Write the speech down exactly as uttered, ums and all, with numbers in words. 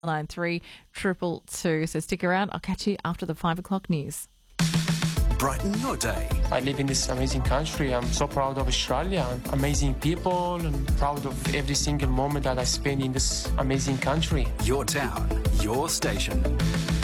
nine three triple two. So stick around. I'll catch you after the five o'clock news. Brighten your day. I live in this amazing country. I'm so proud of Australia. Amazing people, and proud of every single moment that I spend in this amazing country. Your town, your station.